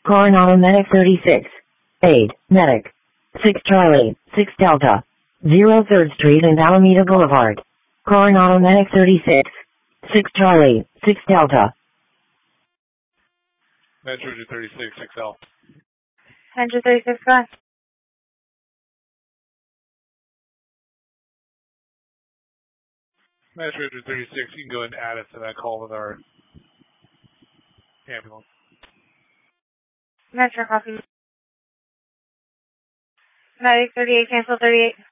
Coronado Medic 36. Aid, Medic. 6 Charlie, 6 Delta. 0 3rd Street and Alameda Boulevard. Coronado Medic 36. 6 Charlie, 6 Delta. Metro 36, 6L. Metro 36, go ahead. Metro 36, you can go ahead and add us to that call with our ambulance. Metro, copy. Medic 38, cancel 38.